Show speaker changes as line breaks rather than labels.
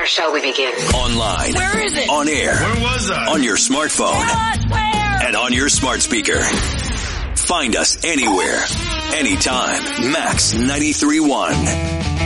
Where shall we begin?
Online.
Where is it?
On air.
Where was I?
On your smartphone.
Where?
And on your smart speaker. Find us anywhere, anytime. Max 93.1.